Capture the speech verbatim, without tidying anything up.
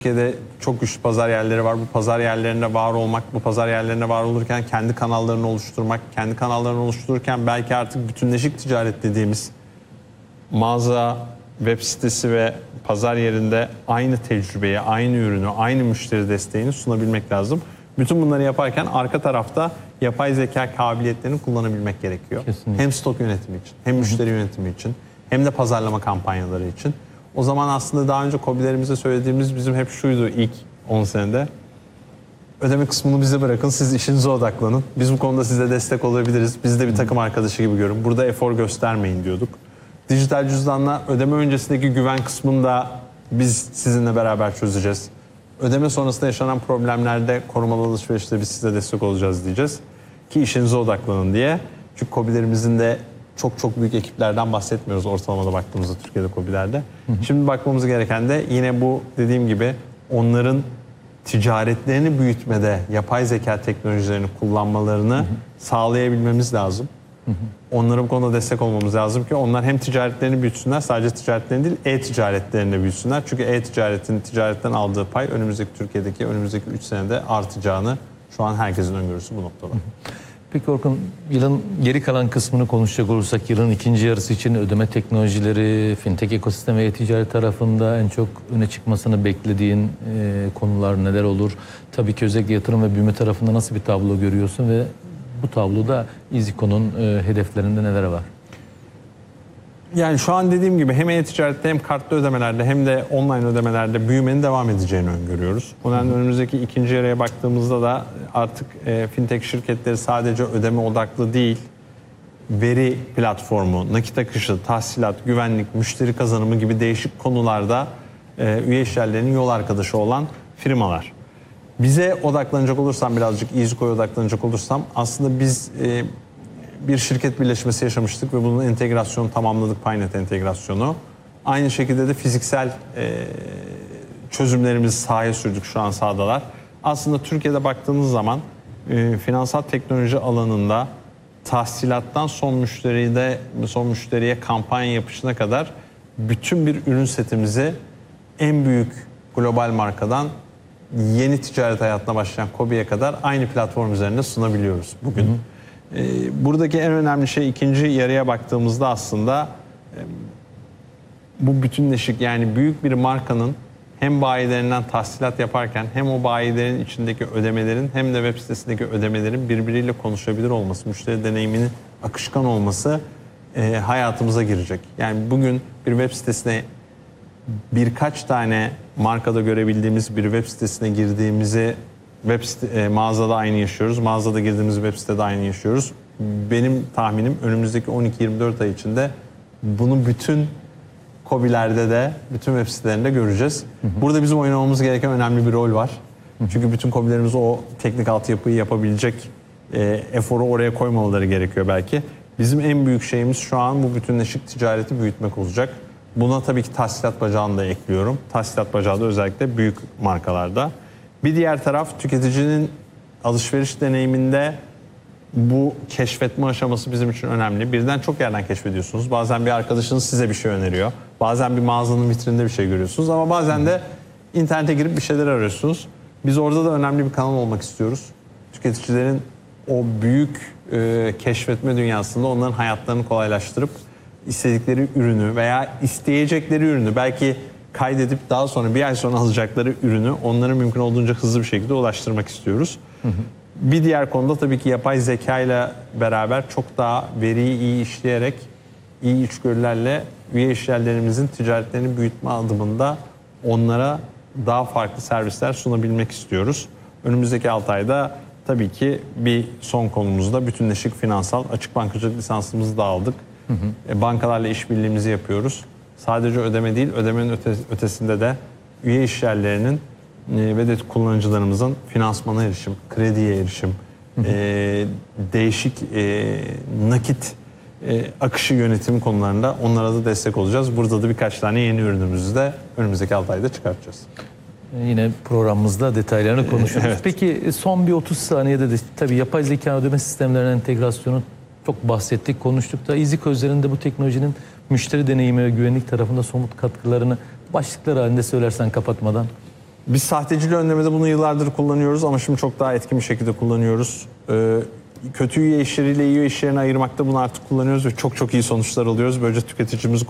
Türkiye'de çok güçlü pazar yerleri var. Bu pazar yerlerinde var olmak, bu pazar yerlerinde var olurken kendi kanallarını oluşturmak, kendi kanallarını oluştururken belki artık bütünleşik ticaret dediğimiz mağaza, web sitesi ve pazar yerinde aynı tecrübeyi, aynı ürünü, aynı müşteri desteğini sunabilmek lazım. Bütün bunları yaparken arka tarafta yapay zeka kabiliyetlerini kullanabilmek gerekiyor. Kesinlikle. Hem stok yönetimi için, hem müşteri yönetimi için, hem de pazarlama kampanyaları için. O zaman aslında daha önce KOBİ'lerimize söylediğimiz bizim hep şuydu ilk on senede. Ödeme kısmını bize bırakın, siz işinize odaklanın. Biz bu konuda size destek olabiliriz. Biz de bir takım arkadaşı gibi görün. Burada efor göstermeyin diyorduk. Dijital cüzdanla ödeme öncesindeki güven kısmını da biz sizinle beraber çözeceğiz. Ödeme sonrasında yaşanan problemlerde korumalı alışverişte biz size destek olacağız diyeceğiz. Ki işinize odaklanın diye. Çünkü KOBİ'lerimizin de çok çok büyük ekiplerden bahsetmiyoruz ortalamada baktığımızda Türkiye'de KOBİ'lerde. Hı hı. Şimdi bakmamız gereken de yine bu dediğim gibi onların ticaretlerini büyütmede yapay zeka teknolojilerini kullanmalarını hı hı. sağlayabilmemiz lazım. Hı hı. Onlara bu konuda destek olmamız lazım ki onlar hem ticaretlerini büyütsünler, sadece ticaretlerini değil e-ticaretlerini de büyütsünler. Çünkü e-ticaretin ticaretten aldığı pay önümüzdeki Türkiye'deki önümüzdeki üç senede artacağını şu an herkesin öngörüsü bu noktada. Hı hı. Peki Orkun, yılın geri kalan kısmını konuşacak olursak yılın ikinci yarısı için ödeme teknolojileri, fintech ekosistemi ve e-ticaret tarafında en çok öne çıkmasını beklediğin e, konular neler olur? Tabii ki özellikle yatırım ve büyüme tarafında nasıl bir tablo görüyorsun ve bu tabloda İZİKO'nun e, hedeflerinde neler var? Yani şu an dediğim gibi hem e-ticarette hem kartlı ödemelerde hem de online ödemelerde büyümenin devam edeceğini öngörüyoruz. Bu nedenle önümüzdeki ikinci yarıya baktığımızda da artık e, fintech şirketleri sadece ödeme odaklı değil, veri platformu, nakit akışı, tahsilat, güvenlik, müşteri kazanımı gibi değişik konularda e, üye işyerlerinin yol arkadaşı olan firmalar. Bize odaklanacak olursam, birazcık İZİKO'ya odaklanacak olursam aslında biz e, bir şirket birleşmesi yaşamıştık ve bunun entegrasyonu tamamladık, Paynet entegrasyonu. Aynı şekilde de fiziksel e, çözümlerimizi sahaya sürdük, şu an sahadalar. Aslında Türkiye'de baktığınız zaman e, finansal teknoloji alanında tahsilattan son müşteride son müşteriye kampanya yapışına kadar bütün bir ürün setimizi en büyük global markadan yeni ticaret hayatına başlayan KOBİ'ye kadar aynı platform üzerinde sunabiliyoruz bugün. Hı hı. Buradaki en önemli şey ikinci yarıya baktığımızda aslında bu bütünleşik, yani büyük bir markanın hem bayilerinden tahsilat yaparken hem o bayilerin içindeki ödemelerin hem de web sitesindeki ödemelerin birbiriyle konuşabilir olması, müşteri deneyiminin akışkan olması e, hayatımıza girecek. Yani bugün bir web sitesine birkaç tane markada görebildiğimiz bir web sitesine girdiğimizi web site, e, mağazada aynı yaşıyoruz. Mağazada girdiğimiz web sitede aynı yaşıyoruz. Benim tahminim önümüzdeki on iki yirmi dört ay içinde bunu bütün KOBİ'lerde de, bütün web sitelerinde göreceğiz. Hı hı. Burada bizim oynamamız gereken önemli bir rol var. Hı hı. Çünkü bütün KOBİ'lerimiz o teknik altyapıyı yapabilecek e, eforu oraya koymamaları gerekiyor belki. Bizim en büyük şeyimiz şu an bu bütünleşik ticareti büyütmek olacak. Buna tabii ki tahsilat bacağını da ekliyorum. Tahsilat bacağı da özellikle büyük markalarda. Bir diğer taraf tüketicinin alışveriş deneyiminde bu keşfetme aşaması bizim için önemli. Birden çok yerden keşfediyorsunuz. Bazen bir arkadaşınız size bir şey öneriyor. Bazen bir mağazanın vitrinde bir şey görüyorsunuz. Ama bazen de internete girip bir şeyler arıyorsunuz. Biz orada da önemli bir kanal olmak istiyoruz. Tüketicilerin o büyük e, keşfetme dünyasında onların hayatlarını kolaylaştırıp istedikleri ürünü veya isteyecekleri ürünü belki kaydedip daha sonra bir ay sonra alacakları ürünü onlara mümkün olduğunca hızlı bir şekilde ulaştırmak istiyoruz. Hı hı. Bir diğer konuda tabii ki yapay zeka ile beraber çok daha veriyi iyi işleyerek, iyi içgörülerle üye işyerlerimizin ticaretlerini büyütme adımında onlara daha farklı servisler sunabilmek istiyoruz. Önümüzdeki altı ayda tabii ki bir son konumuzda bütünleşik finansal açık bankacılık lisansımızı da aldık. Hı hı. Bankalarla işbirliğimizi yapıyoruz. Sadece ödeme değil, ödemenin ötesinde de üye işyerlerinin ve de kullanıcılarımızın finansmana erişim, krediye erişim, hı hı. E, değişik e, nakit e, akışı yönetimi konularında onlara da destek olacağız. Burada da birkaç tane yeni ürünümüzü de önümüzdeki altı ayda çıkartacağız. Yine programımızda detaylarını konuşuruz. Evet. Peki son bir otuz saniyede de tabii yapay zeka ödeme sistemlerinin entegrasyonu çok bahsettik, konuştuk da İZİKO üzerinde bu teknolojinin müşteri deneyimi ve güvenlik tarafında somut katkılarını başlıklar halinde söylersen kapatmadan. Biz sahteciliği önlemede bunu yıllardır kullanıyoruz ama şimdi çok daha etkin bir şekilde kullanıyoruz. Ee, kötü üye işleriyle iyi üye işlerini ayırmakta bunu artık kullanıyoruz ve çok çok iyi sonuçlar alıyoruz. Böylece tüketicimizi